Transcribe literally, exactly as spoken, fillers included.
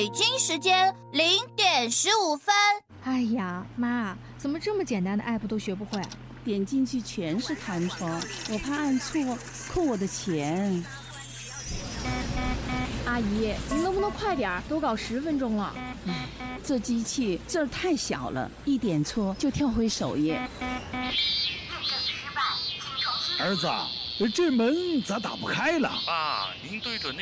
北京时间零点十五分。 哎呀，妈，怎么这么简单的 app 都学不会？ 点进去全是弹窗，我怕按错扣我的钱。 阿姨，您能不能快点？都搞十分钟了。 唉，这机器字儿太小了，一点错就跳回首页。 儿子，这门咋打不开了？ 爸，您对准那